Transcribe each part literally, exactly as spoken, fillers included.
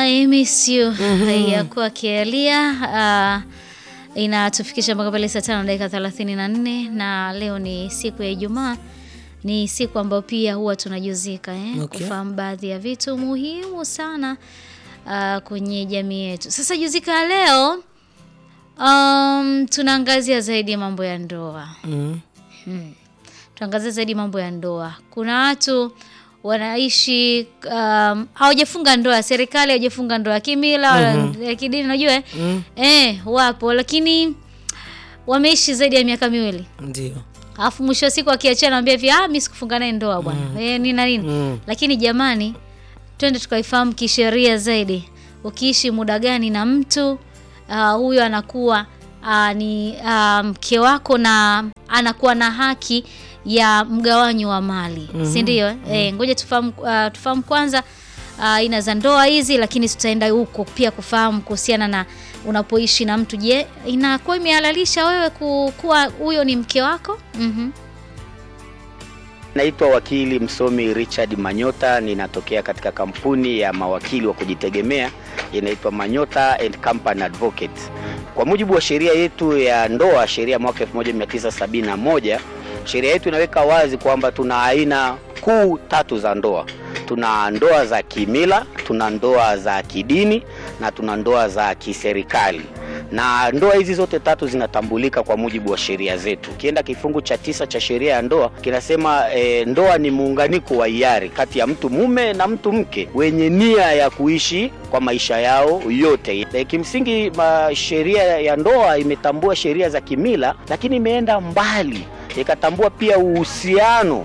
I miss you. Mm-hmm. Ya kwa Kelia uh, inatufikisha mpaka pale saa tano dakika thelathini na nne na leo ni siku ya Ijumaa. Ni siku ambayo pia huwa tunajuzika eh okay. Kufahamu baadhi ya vitu muhimu sana uh, kwenye jamii yetu. Sasa juzika leo um, tunaangazia zaidi mambo ya ndoa. Mm. Hmm. Tunaangazia zaidi mambo ya ndoa. Kuna watu wanaishi um, hawajafunga ndoa, serikali haijafunga ndoa kimila wala mm-hmm. kidini unajua eh? Mm. Eh wapo lakini wameishi zaidi ya miaka miwili. Ndio. Alafu mwisho wa siku akiachana anambia hivi ah mimi sikufunga naye ndoa bwana. Mm. Eh nini na nini. Mm. Lakini jamani twende tukaifahamu kisheria zaidi. Ukiishi muda gani na mtu uh, huyo anakuwa uh, ni uh, mke wako na anakuwa na haki ya mgawanyo wa mali. Mm-hmm. Si ndio? Mm-hmm. Eh ngoja tufahamu uh, tufahamu kwanza uh, aina za ndoa hizi, lakini tutaenda huko pia kufahamu kuhusiana na unapoishi na mtu, je, inakuwa imehalalisha wewe kuwa huyo ni mke wako? Mhm. Naitwa wakili msomi Richard Manyota, ninatokea katika kampuni ya mawakili wa kujitegemea inaitwa Manyota and Company Advocates. Kwa mujibu wa sheria yetu ya ndoa, sheria mwaka elfu moja mia tisa sabini na moja, sheria yetu inaweka wazi kwamba tuna aina kuu tatu za ndoa. Tuna ndoa za kimila, tuna ndoa za kidini na tuna ndoa za kiserikali. Na ndoa hizi zote tatu zinatambulika kwa mujibu wa sheria zetu. Kienda kifungu cha tisa cha sheria ya ndoa kinasema e, ndoa ni muunganiko wa hiari kati ya mtu mume na mtu mke wenye nia ya kuishi kwa maisha yao yote. E, kimsingi sheria ya ndoa imetambua sheria za kimila, lakini imeenda mbali. Ikatambua pia uhusiano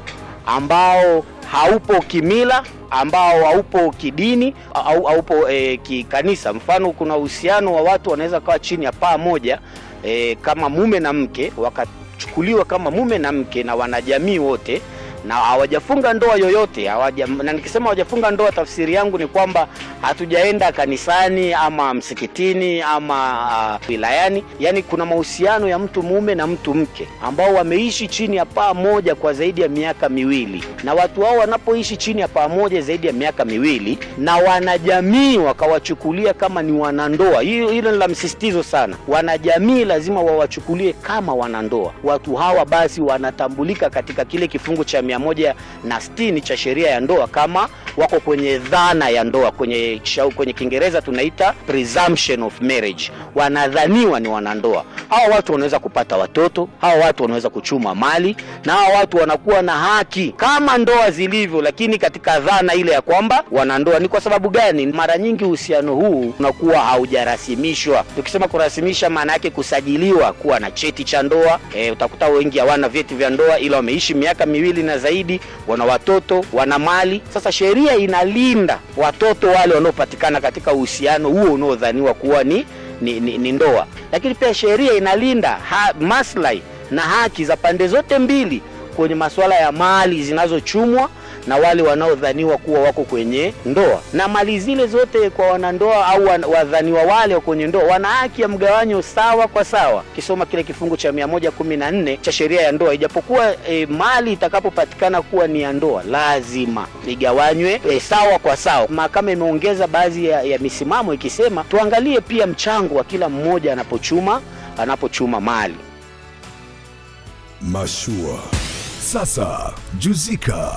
ambao haupo kimila, ambao haupo kidini au haupo e, kikanisa. Mfano kuna uhusiano wa watu wanaweza kuwa chini ya paa moja e, kama mume na mke, wakachukuliwa kama mume na mke na wanajamii wote na hawajafunga ndoa yoyote. Hawaja, na nikisema hawajafunga ndoa tafsiri yangu ni kwamba hatujaenda kanisani ama msikitini ama uh, wilayani. Yaani kuna mahusiano ya mtu mume na mtu mke ambao wameishi chini ya paa moja kwa zaidi ya miaka miwili. Na watu hao wanapoishi chini ya paa moja zaidi ya miaka miwili na wanajamii wakawachukulia kama ni wanandoa, hilo hilo ni la msisitizo sana. Wanajamii lazima wawachukulie kama wanandoa. Watu hawa basi wanatambulika katika kile kifungu cha mia moja na sitini cha sheria ya ndoa kama wako kwenye dhana ya ndoa. Kwenye kwenye Kiingereza tunaita presumption of marriage. Wanadhaniwa ni wanandoa. Hao watu wanaweza kupata watoto, hao watu wanaweza kuchuma mali, na hao watu wanakuwa na haki kama ndoa zilivyo, lakini katika dhana ile ya kwamba wanandoa. Ni kwa sababu gani? Mara nyingi uhusiano huu unakuwa haujarasimishwa. Tukisema kurasimisha maana yake kusajiliwa kuwa na cheti cha ndoa. E, utakuta wengi hawana vyeti vya ndoa ila wameishi miaka miwili na zaidi, wana watoto, wana mali. Sasa sheria inalinda watoto wale wanaopatikana katika uhusiano huo unaodhaniwa kuwa ni ni, ni, ni ndoa. Lakini pia sheria inalinda ha, maslahi na haki za pande zote mbili kwenye masuala ya mali zinazochumwa na wale wanaodhaniwa kuwa wako kwenye ndoa. Na mali zile zote kwa wanandoa au wadhaniwa wale kwenye ndoa wana haki ya mgawanyo sawa kwa sawa. Kisoma kile kifungu cha mia moja kumi na nne cha sheria ya ndoa, ijapokuwa e, mali itakapopatikana kuwa ni ya ndoa lazima igawanywe e, sawa kwa sawa. Mahakama imeongeza baadhi ya, ya misimamo ikisema tuangalie pia mchango wa kila mmoja anapochuma anapochuma mali. Mashua. Sasa juzika.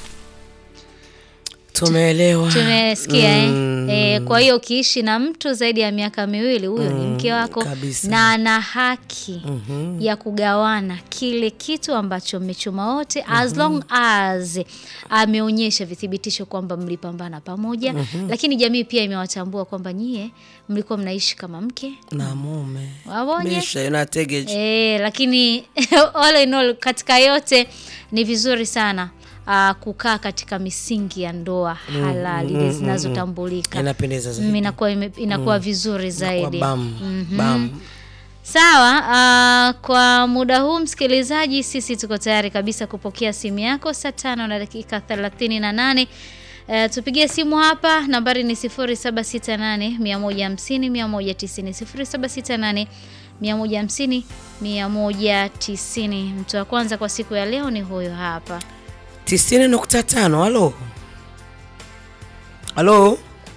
Tumeelewa. Tumesikia mm. eh. E, kwa hiyo ukiishi na mtu zaidi ya miaka miwili huyo mm, ni mke wako kabisa. Na ana haki mm-hmm. ya kugawana kile kitu ambacho mmechuma wote mm-hmm. as long as ameonyesha vithibitisho kwamba mlipambana pamoja mm-hmm. Lakini jamii pia imewatambua kwamba nyie mlikuwa mnaishi kama mke na mume. Wabonye? Misha inategeji. Eh, lakini all in all katika yote ni vizuri sana Uh, kukaa katika misingi ya ndoa halali mm, mm, zinazotambulika. Inapendeza zaidi. Inakuwa inakuwa mm. vizuri zaidi. Bam. Mm-hmm. Bam. Sawa, uh, kwa muda huu msikilizaji, sisi tuko tayari kabisa kupokea simu yako saa tano na dakika thelathini na nane. Uh, tupigie simu hapa, nambari ni sifuri saba sita nane mia moja hamsini mia moja tisini sifuri saba sita nane mia moja hamsini mia moja tisini. Mtu wa kwanza kwa siku ya leo ni huyo hapa. tisini nukta tano. Halo. Halo.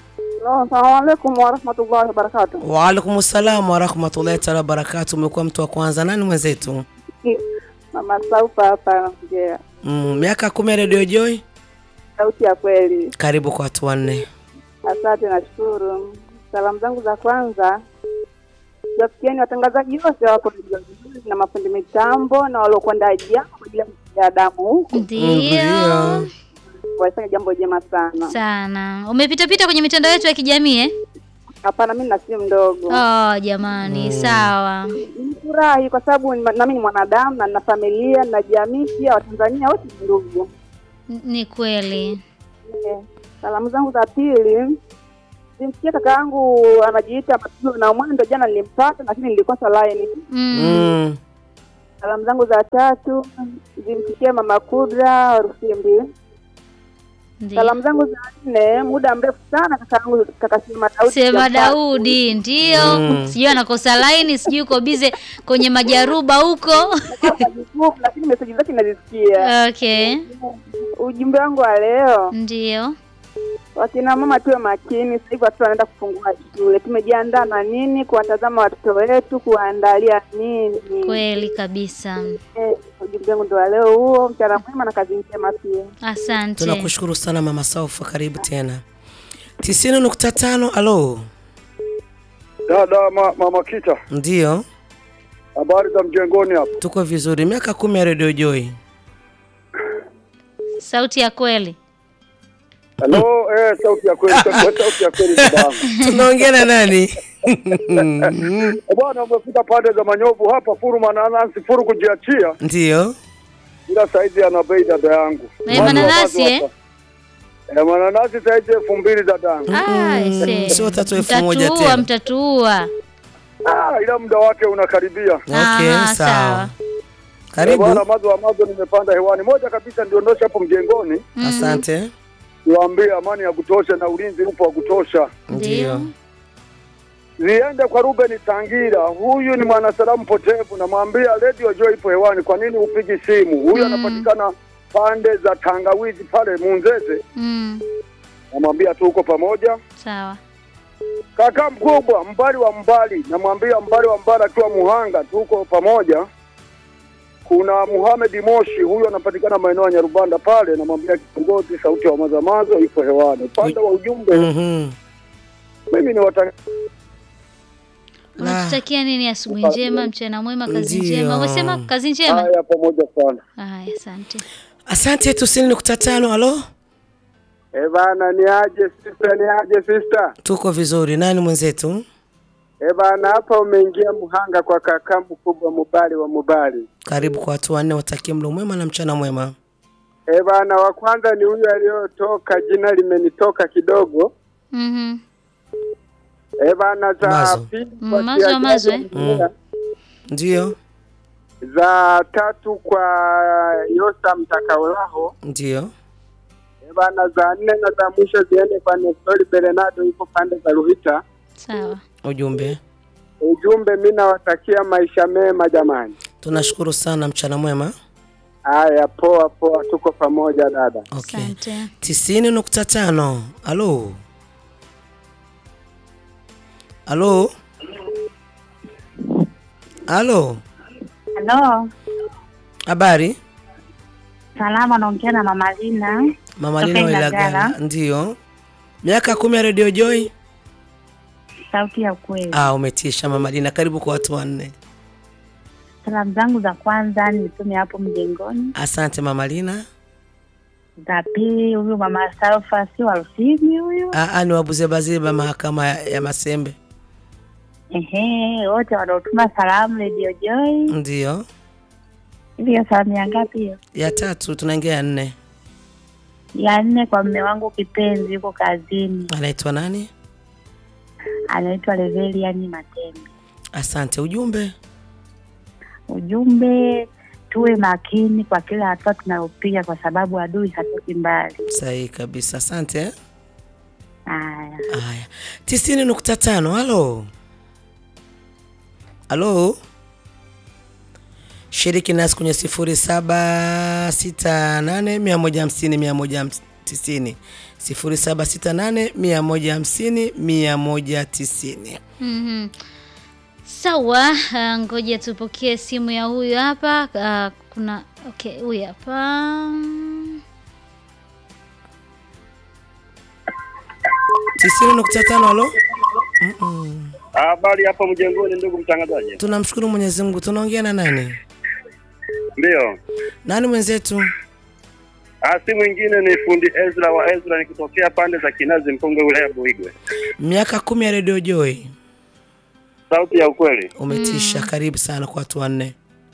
Assalamu alaikum wa rahmatullahi wa barakatuh. Wa alaikum salaam wa rahmatullahi ta'ala barakatuh. Umekuwa mtu wa kwanza. Nani mwenzetu? Mama Saufa hapa ngea. Mm, miaka kumi ya Radio Joy. Sauti ya kweli. Karibu kwa watu wanne. Asante na shukuru. Salamu zangu za kwanza Jafikieni watangazaji wote wako na mafundi mitambo na waliokwenda jia kwa ajili ya damu huko. Ndio. Wafanya jambo jema sana. Sana. Umepita pita kwenye mitandao yetu ya kijamii eh? Hapana, mimi na simu ndogo. Oh, jamani, mm. Sawa. Nifurahi kwa sababu na mimi ni mwanadamu na nina familia na jamii pia, Watanzania wote ni ndugu. Ni kweli. Yeah. Salamu zangu za pili, nimsikia kaka yangu anajiita Matuzo na Mwendo, jana nilimpata lakini nilikosa line. Mm. Mm. Salamu zangu za tatu, nimsikia Mama Kudra Rusimbi. Ndiyo. Salamu zangu za nne, muda mrefu sana kaka yangu kaka Sema Daudi. Sema Daudi, ndio. Mm. Sijui anakosa line, sijui uko bize kwenye majaruba huko. Lakini message zake nazisikia. Okay. Ujumbe wangu wa leo. Ndio. Wakina mama tuwe makini, sasa hivi watoto wanaenda kufungua shule. Tumejiandaa na nini kuwatazama watoto wetu, kuandalia nini? Kweli kabisa. Eh, ujumbe wangu ndo leo huo, mchana mwema na kazi njema pia. Asante. Tunakushukuru sana Mama Saufa, karibu tena. tisini nukta tano. Alo. Dada ma, Mama Kita. Ndio. Habari za mjengoni hapo? Tuko vizuri. Miaka kumi ya Radio Joy. Sauti ya kweli. Hello, eh sauti ya kweli, sauti ya kweli baba. Tunaongea na nani? Bwana, umefika pande za Manyovu hapa Furuma na Nansi Furu kujiachia. Ndio. Ila saizi ana bei dada yangu. Na mananasi eh? Eh, mananasi saizi elfu mbili dada yangu. Ah, ise. Sio tatu elfu moja tena. Mtatuua. Ah, ila muda wake unakaribia. Okay, ah, sawa. Karibu. Bwana, mazo wa mazo nimepanda hewani. Moja kabisa ndiondosha hapo mjengoni. Mm. Asante. Niwaambie amani ya kutosha na ulinzi upo wa kutosha. Ndio. Ziende kwa Ruben Tangira. Huyu ni mwanasalamu potevu, na mwambia Radio Joy ipo hewani. Kwa nini upigi simu? Huyu mm. anapatikana pande za Tangawizi pale Munzeze. Mm. Namwambia tuko pamoja. Sawa. Kaka mkubwa mbali wa mbali, namwambia mbali wa mbali akiwa Muhanga, tuko pamoja. Kuna Muhammad Moshi, huyu anapatikana maeneo ya Nyarubanda pale, namwambia kiongozi sauti wa mazamazo ipo hewani. Upande wa ujumbe. Mhm. Mimi ni wataka Unatutakia nini? Asubuhi njema, mchana mwema, kazi njema. Umesema kazi njema? Haya, pamoja sana. Haya, asante. Asante. tisini nukta tano. Alo. Eh bana, ni aje sister, ni aje sister? Tuko vizuri. Nani mwenzetu? Eh bana, hapa umeingia Muhanga kwa kaka mkubwa Mubali wa Mubali. Karibu kwa watu wanne, watakie mlo mwema na mchana mwema. Eh bana, wa kwanza ni huyu aliyotoka, jina limenitoka kidogo. Mhm. Eh bana, za pili kwa mazo mazo eh. Mm. Ndio. Za tatu kwa Yosa Mtakaolaho. Ndio. Eh bana, za nne na za mwisho ziende kwa Nestori Bernardo, yuko pande za Ruhita. Sawa. Ujumbe. Ujumbe, mimi nawatakia maisha mema jamani. Tunashukuru sana, mchana mwema. Haya, poa poa, tuko pamoja dada. Okay. Asante. tisini nukta tano. Alo. Alo. Alo. Halo. Habari? Salama, naongea na Mama Lina. Mama Lina wa Ilagala. Ndio. Miaka kumi ya Radio Joy. Sauti ya kweli. Ah, umetisha Mama Lina, karibu kwa watu wanne. Salamu zangu za kwanza nitume hapo mjengoni. Asante Mama Lina. Za pili huyu Mama Salfa, si wa Rusimi huyu. Ah, ah, ni wabuze baziba mahakama ya, ya Masembe. Ehe, wote wanaotuma salamu Radio Joy. Ndio. Hiyo salamu ya ngapi hiyo? Ya tatu, tunaingia ya nne. Ya nne kwa mume wangu kipenzi, yuko kazini. Anaitwa nani? Anaitwa Leveliani Matembe. Asante. Ujumbe. Ujumbe, tuwe makini kwa kila hatua tunayopiga kwa sababu adui hatoki mbali. Sahihi kabisa. Asante. Haya. Haya. tisini nukta tano. Halo. Halo. Shiriki nasi kwenye sifuri saba sita nane mia moja hamsini mia moja tisini. sifuri saba sita nane mia moja hamsini mia moja tisini. Mhm. Sawa, uh, ngoja tupokee simu ya huyu hapa. Uh, kuna okay, huyu hapa. tisini nukta tano. Halo. Mm. Habari hapa mjengoni ndugu mtangazaji. Tunamshukuru Mwenyezi Mungu. Tunaongea na nani? Ndio. Nani mwenzetu? Ah, si mwingine ni fundi Ezra wa Ezra nikitokea pande za Kinazi Mpunge wilaya Buigwe. Miaka kumi ya Radio Joy. Sauti ya ukweli. Umetisha. Mm. Karibu sana kwa watu wanne.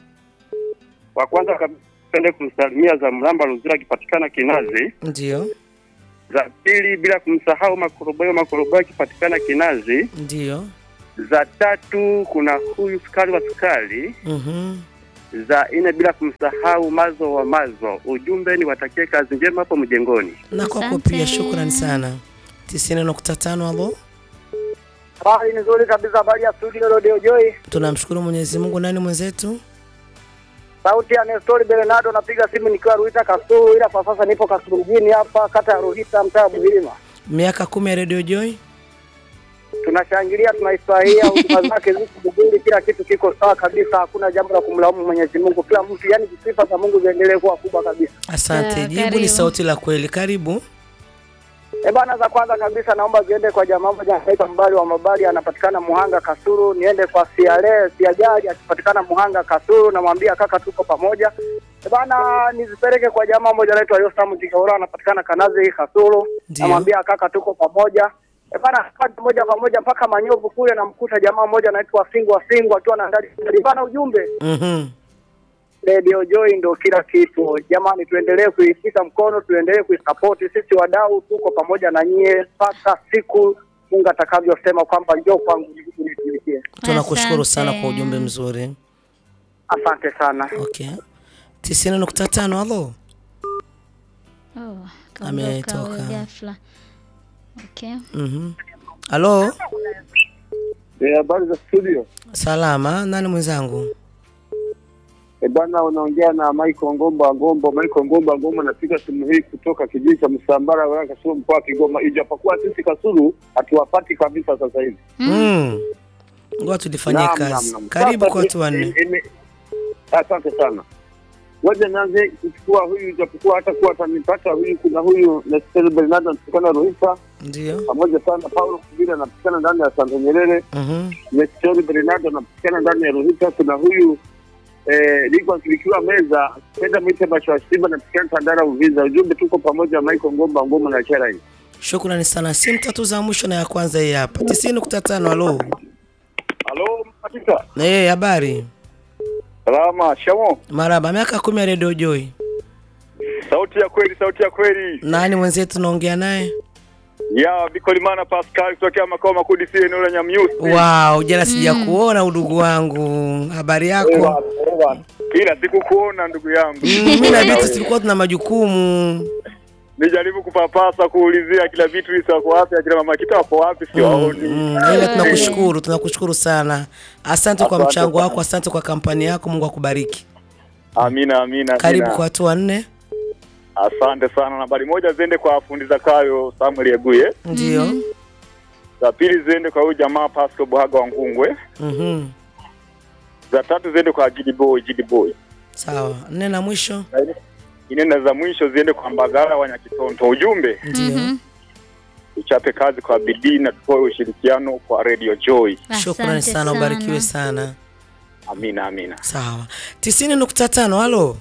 Wa kwanza kabisa kumsalimia za Mlamba Luzira kipatikana Kinazi. Ndio. Za pili bila kumsahau Makurubayo Makurubayo kipatikana Kinazi. Ndio. Za tatu kuna huyu Sukari wa Sukari. Mhm. Za nne bila kumsahau Mazo wa Mazo. Ujumbe ni watakie kazi njema hapo mjengoni. Na kwako pia shukrani sana. tisini nukta tano. Halo. Habari nzuri kabisa, habari ya studio Radio Joy. Tunamshukuru Mwenyezi Mungu. Nani mwenzetu? Sauti ya Nestor Bernardo, napiga simu nikiwa Ruhita Kasulu, ila kwa sasa nipo Kasulu mjini hapa kata ya Ruhita mtaa Buhilima. Miaka kumi ya Radio Joy. Tunashangilia, tunaifurahia huduma zake ziko vizuri, kila kitu kiko sawa kabisa, hakuna jambo la kumlaumu Mwenyezi Mungu. Kila mtu yani sifa za Mungu ziendelee kuwa kubwa kabisa. Asante. Uh, jibu ni sauti la kweli. Karibu. Eh bana, za kwanza kabisa naomba ziende kwa jamaa mmoja anaitwa Mbali wa Mabali, anapatikana Muhanga Kasulu. Niende kwa Siale Siajali, anapatikana Muhanga Kasulu, namwambia kaka tuko pamoja. Eh bana, nizipeleke kwa jamaa mmoja anaitwa Yosam Tikaora, anapatikana Kanazi Kasulu, namwambia kaka tuko pamoja. Eh bana, kwa moja kwa moja mpaka Manyovu kule namkuta jamaa mmoja anaitwa Singwa Singwa tu anaandalia bana ujumbe. Mhm. Radio Joy ndo kila kitu. Jamani, tuendelee kuishika mkono, tuendelee kuisupport. Sisi wadau tuko pamoja na nyie mpaka siku Mungu atakavyosema kwamba njoo kwangu nikutumikie. Tunakushukuru sana kwa ujumbe mzuri. Asante sana. Okay. tisini nukta tano. Halo. Oh, ametoka ghafla. Okay. Mhm. Halo. Eh, habari za studio? Salama. Nani mwenzangu? Eh bwana, unaongea na Michael Ngomba Ngomba. Michael Ngomba Ngomba, napiga simu hii kutoka kijiji cha Msambara wilaya Kasulu mkoa wa Kigoma. Ijapokuwa sisi Kasulu hatuwapati kabisa sasa hivi. Mm. Ngoja tulifanyie kazi. Karibu kwa watu wanne. Asante sana. Ngoja nianze kuchukua huyu, ijapokuwa hata kuwa atanipata huyu. Kuna huyu Nestor Bernardo anapatikana Ruhita. Ndio. Pamoja sana Paulo Kubira anapatikana ndani ya Santa Nyerere. Mhm. Nestor Bernardo anapatikana ndani ya Ruhita. Kuna huyu eh liko kilikiwa meza kwenda mwite basho Simba na Pikana Tandara Uvinza. Ujumbe tuko pamoja, Michael Ngomba Ngoma na Chera hii. Shukrani sana. Simu tatu za mwisho na ya kwanza hii hapa. tisini nukta tano. Halo. Halo, mpatika. Eh, habari. Salama, shamo. Maraba. Miaka kumi ya Radio Joy. Sauti ya kweli, sauti ya kweli. Nani mwenzetu naongea naye? Ya, Bikolimana Pascal kutoka makao makuu D C eneo la Nyamyusi. Wow, jana sija kuona udugu wangu. Habari yako? Kila siku kuona ndugu yangu. Mimi na vitu tulikuwa tuna majukumu. Nijaribu kupapasa kuulizia kila vitu hizo kwa wapi, kila mama kita wako wapi sio waoni. Ila tunakushukuru, tunakushukuru sana. Asante kwa mchango wako, asante kwa kampani yako, Mungu akubariki. Amina, amina. Karibu kwa watu wanne. Asante sana. Nambari moja ziende kwa fundi Zakayo Samuel Yaguye. Ndio. Za pili ziende kwa huyu jamaa Pascal Buhaga wa Ngungwe. Mhm. Za tatu ziende kwa Gidi Boy, Gidi Boy. Sawa. Nne na mwisho. Nne za mwisho ziende kwa Mbagala wa Nyakitonto. Ujumbe. Ndio. Uchape kazi kwa bidii na tupoe ushirikiano kwa Radio Joy. Shukrani sana, ubarikiwe sana. Amina, amina. Sawa. tisini nukta tano. Halo.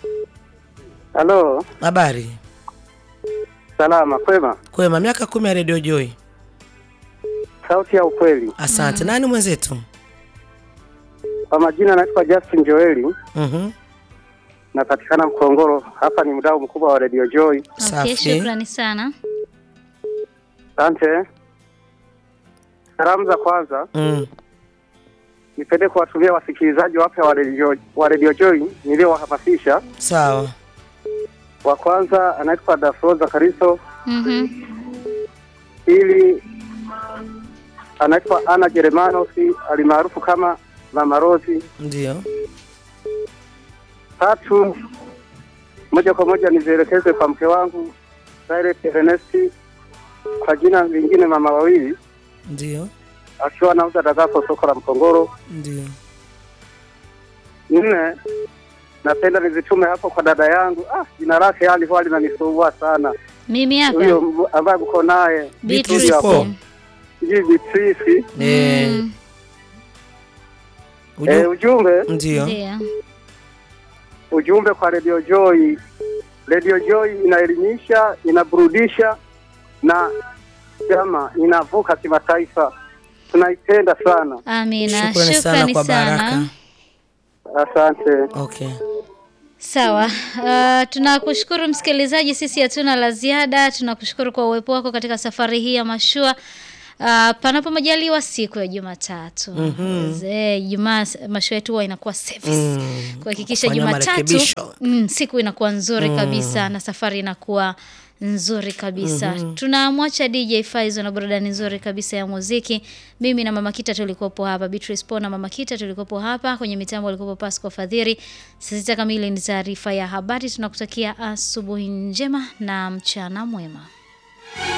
Halo. Habari. Salama, kwema. Kwema. Miaka kumi ya Radio Joy. Sauti ya ukweli. Asante. Mm. Nani mwenzetu? Kwa majina naitwa Justin Joeli. Mhm. Napatikana Mkongoro. Hapa ni mdau mkubwa wa Radio Joy. Okay, shukrani sana. Asante. Salamu za kwanza. Mm. Nipende kuwatumia wasikilizaji wapya wa Radio wa Radio Joy niliowahamasisha. Sawa. Wa kwanza anaitwa Dafroza Kariso. Mhm. Pili anaitwa Ana Jeremano, si alimaarufu kama Mama Rozi. Ndio. Tatu moja kwa moja nizielekeze kwa mke wangu Cyrus Ernest, kwa jina lingine mama wawili, Ndio. akiwa anauza dagaa kwa soko la Mkongoro. Ndio. Nne, napenda nizitume hapo kwa dada yangu. Ah, jina lake hali huwa linanisumbua sana. Mimi hapa. Huyo ambaye mko naye. Beatrice. Beatrice. Jiji Beatrice. Eh. Mm. Uju- Eh, ujumbe, Ndio. Ndio. ujumbe kwa Radio Joy. Radio Joy inaelimisha, inaburudisha na kama inavuka kimataifa. Tunaipenda sana. Amina. Shukrani sana Shukrani kwa baraka. sana. Asante. Okay. Sawa. Uh, tunakushukuru msikilizaji, sisi hatuna la ziada. Tunakushukuru kwa uwepo wako katika safari hii ya mashua. Uh, panapo majaliwa siku ya Jumatatu. Mhm. Eh, Jumaa mashua yetu huwa inakuwa service. Mm. Kuhakikisha Kufanya Jumatatu marekebisho. mm, siku inakuwa nzuri kabisa na safari inakuwa nzuri kabisa. Tunamwacha D J Faizo na burudani nzuri kabisa ya muziki. Mimi na Mama Kita tulikopo hapa, Beatrice Po na Mama Kita tulikopo hapa, kwenye mitambo alikopo Pasco Fadhiri. Saa sita kamili ni taarifa ya habari. Tunakutakia asubuhi njema na mchana mwema.